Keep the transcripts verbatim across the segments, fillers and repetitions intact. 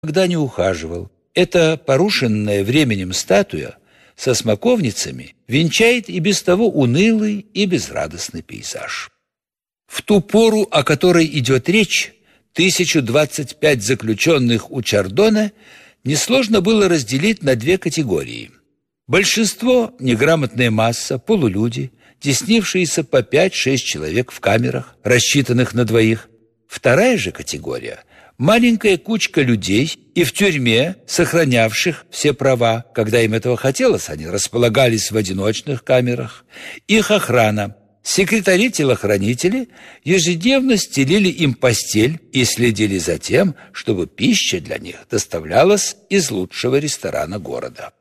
никогда не ухаживал. Эта порушенная временем статуя со смоковницами венчает и без того унылый и безрадостный пейзаж. В ту пору, о которой идет речь, тысячу двадцать пять заключенных у Чардона несложно было разделить на две категории. Большинство – неграмотная масса, полулюди, теснившиеся по пять-шесть человек в камерах, рассчитанных на двоих. Вторая же категория – маленькая кучка людей и в тюрьме, сохранявших все права, когда им этого хотелось, они располагались в одиночных камерах. Их охрана. Секретари-телохранители ежедневно стелили им постель и следили за тем, чтобы пища для них доставлялась из лучшего ресторана города.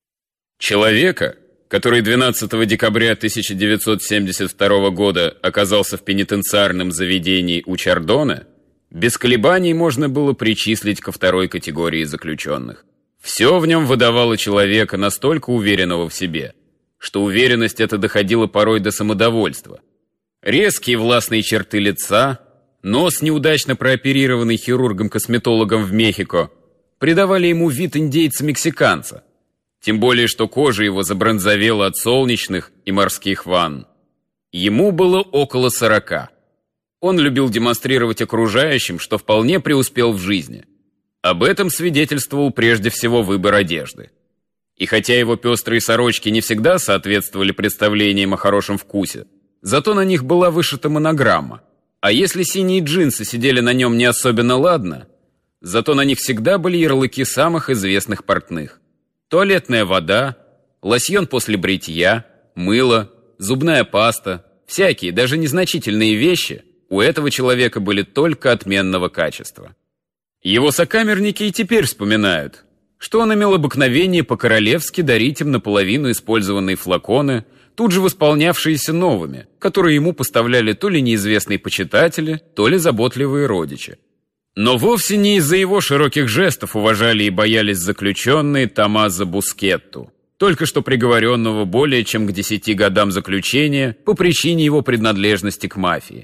Человека, который двенадцатого декабря тысяча девятьсот семьдесят второго года оказался в пенитенциарном заведении у Чардона, без колебаний можно было причислить ко второй категории заключенных. Все в нем выдавало человека, настолько уверенного в себе, что уверенность эта доходила порой до самодовольства. Резкие властные черты лица, нос, неудачно прооперированный хирургом-косметологом в Мехико, придавали ему вид индейца-мексиканца, тем более что кожа его забронзовела от солнечных и морских ванн. Ему было около сорока. Он любил демонстрировать окружающим, что вполне преуспел в жизни. Об этом свидетельствовал прежде всего выбор одежды. И хотя его пестрые сорочки не всегда соответствовали представлениям о хорошем вкусе, зато на них была вышита монограмма. А если синие джинсы сидели на нем не особенно ладно, зато на них всегда были ярлыки самых известных портных. Туалетная вода, лосьон после бритья, мыло, зубная паста, всякие, даже незначительные вещи у этого человека были только отменного качества. Его сокамерники и теперь вспоминают, что он имел обыкновение по-королевски дарить им наполовину использованные флаконы, тут же восполнявшиеся новыми, которые ему поставляли то ли неизвестные почитатели, то ли заботливые родичи. Но вовсе не из-за его широких жестов уважали и боялись заключенные Томмазо Бускетту, только что приговоренного более чем к десяти годам заключения по причине его принадлежности к мафии.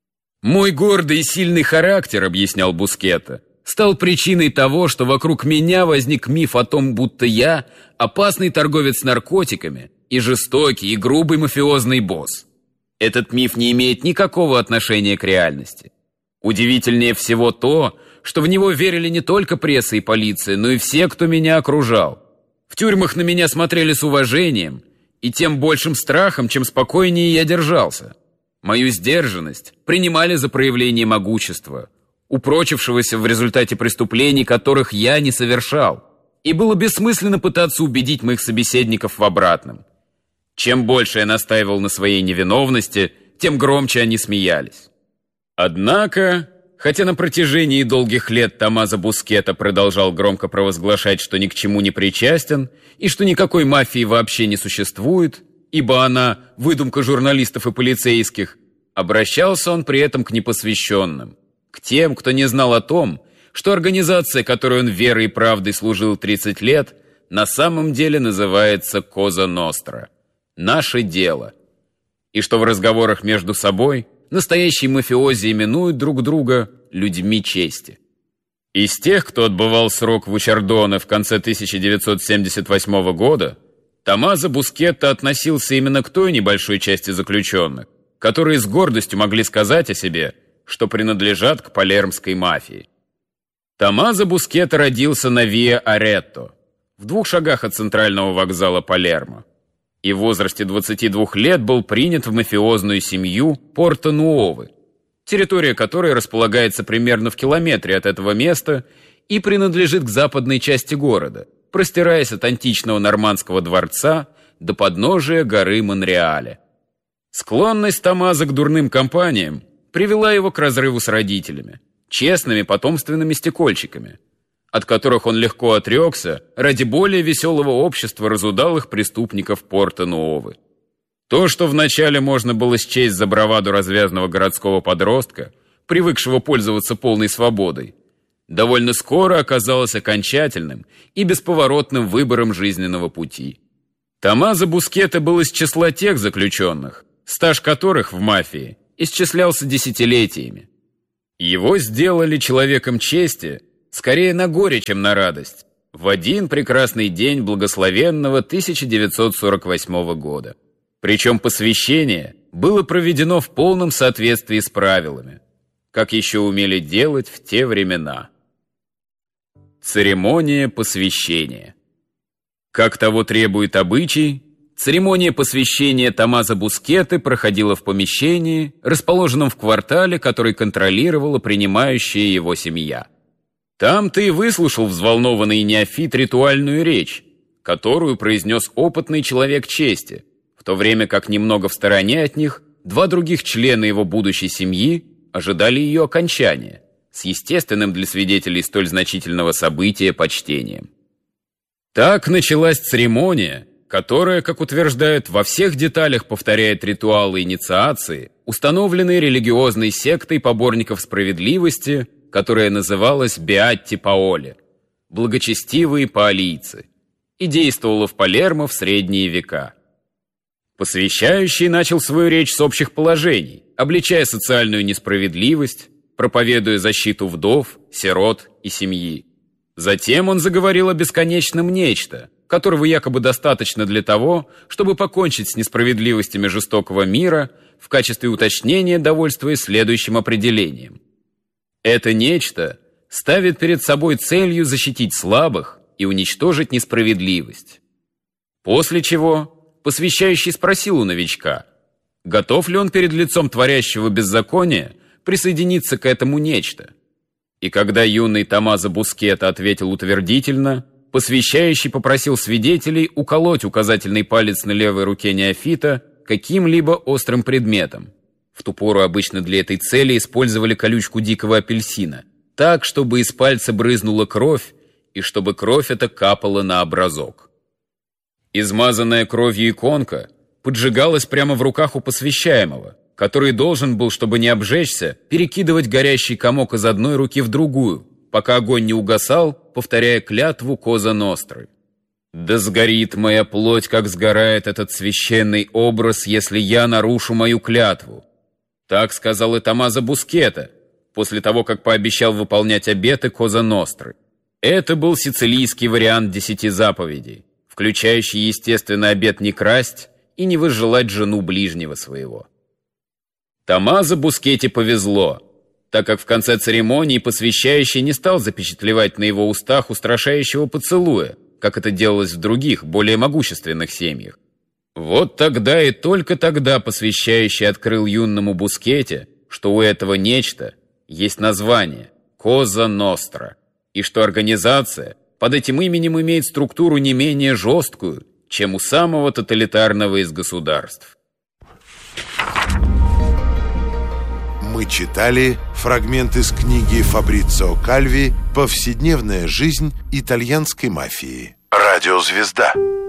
«Мой гордый и сильный характер, — объяснял Бускетта, — стал причиной того, что вокруг меня возник миф о том, будто я опасный торговец наркотиками и жестокий и грубый мафиозный босс. Этот миф не имеет никакого отношения к реальности. Удивительнее всего то, что в него верили не только пресса и полиция, но и все, кто меня окружал. В тюрьмах на меня смотрели с уважением и тем большим страхом, чем спокойнее я держался. Мою сдержанность принимали за проявление могущества, упрочившегося в результате преступлений, которых я не совершал, и было бессмысленно пытаться убедить моих собеседников в обратном. Чем больше я настаивал на своей невиновности, тем громче они смеялись». Однако, хотя на протяжении долгих лет Томмазо Бускетта продолжал громко провозглашать, что ни к чему не причастен и что никакой мафии вообще не существует, ибо она – выдумка журналистов и полицейских, обращался он при этом к непосвященным, к тем, кто не знал о том, что организация, которой он верой и правдой служил тридцать лет, на самом деле называется «Коза Ностра» – «Наше дело», и что в разговорах между собой настоящие мафиози именуют друг друга людьми чести. Из тех, кто отбывал срок в Учардоне в конце тысяча девятьсот семьдесят восьмого года, Томмазо Бускетта относился именно к той небольшой части заключенных, которые с гордостью могли сказать о себе, что принадлежат к палермской мафии. Томмазо Бускетта родился на Виа Аретто, в двух шагах от центрального вокзала Палермо, и в возрасте двадцати двух лет был принят в мафиозную семью Порто-Нуовы, территория которой располагается примерно в километре от этого места и принадлежит к западной части города, простираясь от античного нормандского дворца до подножия горы Монреаля. Склонность Томмазо к дурным компаниям привела его к разрыву с родителями, честными потомственными стекольщиками, от которых он легко отрекся ради более веселого общества разудалых преступников Порто-Нуовы. То, что вначале можно было счесть за браваду развязного городского подростка, привыкшего пользоваться полной свободой, довольно скоро оказалось окончательным и бесповоротным выбором жизненного пути. Томмазо Бускетта был из числа тех заключенных, стаж которых в мафии исчислялся десятилетиями. Его сделали человеком чести скорее на горе, чем на радость, в один прекрасный день благословенного тысяча девятьсот сорок восьмого года. Причем посвящение было проведено в полном соответствии с правилами, как еще умели делать в те времена. Церемония посвящения. Как того требует обычай, церемония посвящения Томмазо Бускетты проходила в помещении, расположенном в квартале, который контролировала принимающая его семья. Там ты и выслушал взволнованный неофит ритуальную речь, которую произнес опытный человек чести, в то время как немного в стороне от них два других члена его будущей семьи ожидали ее окончания, с естественным для свидетелей столь значительного события почтением. Так началась церемония, которая, как утверждают, во всех деталях повторяет ритуалы инициации, установленные религиозной сектой поборников справедливости, которая называлась Беатти Паоли, благочестивые паолийцы, и действовала в Палермо в средние века. Посвящающий начал свою речь с общих положений, обличая социальную несправедливость, проповедуя защиту вдов, сирот и семьи. Затем он заговорил о бесконечном нечто, которого якобы достаточно для того, чтобы покончить с несправедливостями жестокого мира, в качестве уточнения довольствуясь следующим определением. Это нечто ставит перед собой целью защитить слабых и уничтожить несправедливость. После чего посвящающий спросил у новичка, готов ли он перед лицом творящего беззакония присоединиться к этому нечто. И когда юный Томмазо Бускетта ответил утвердительно, посвящающий попросил свидетелей уколоть указательный палец на левой руке неофита каким-либо острым предметом. В ту пору обычно для этой цели использовали колючку дикого апельсина, так, чтобы из пальца брызнула кровь, и чтобы кровь эта капала на образок. Измазанная кровью иконка поджигалась прямо в руках у посвящаемого, который должен был, чтобы не обжечься, перекидывать горящий комок из одной руки в другую, пока огонь не угасал, повторяя клятву Коза Ностры. «Да сгорит моя плоть, как сгорает этот священный образ, если я нарушу мою клятву». Так сказал и Томмазо Бускетта, после того, как пообещал выполнять обеты Коза Ностры. Это был сицилийский вариант десяти заповедей, включающий, естественно, обет не красть и не возжелать жену ближнего своего. Томмазо Бускетте повезло, так как в конце церемонии посвящающий не стал запечатлевать на его устах устрашающего поцелуя, как это делалось в других, более могущественных семьях. Вот тогда и только тогда посвящающий открыл юному Бускетте, что у этого нечто есть название «Коза Ностра», и что организация под этим именем имеет структуру не менее жесткую, чем у самого тоталитарного из государств. Мы читали фрагмент из книги Фабрицио Кальви «Повседневная жизнь итальянской мафии». Радиозвезда.